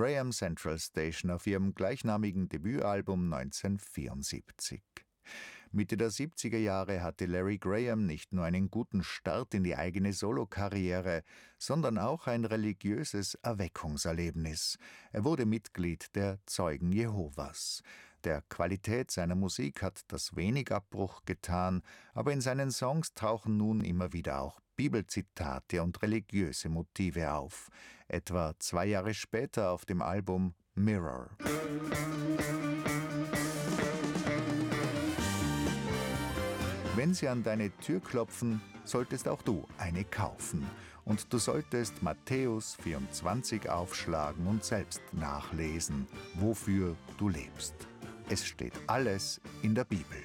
Graham Central Station auf ihrem gleichnamigen Debütalbum 1974. Mitte der 70er Jahre hatte Larry Graham nicht nur einen guten Start in die eigene Solokarriere, sondern auch ein religiöses Erweckungserlebnis. Er wurde Mitglied der Zeugen Jehovas. Der Qualität seiner Musik hat das wenig Abbruch getan, aber in seinen Songs tauchen nun immer wieder auch Bibelzitate und religiöse Motive auf. Etwa 2 Jahre später auf dem Album Mirror. Wenn sie an deine Tür klopfen, solltest auch du eine kaufen. Und du solltest Matthäus 24 aufschlagen und selbst nachlesen, wofür du lebst. Es steht alles in der Bibel.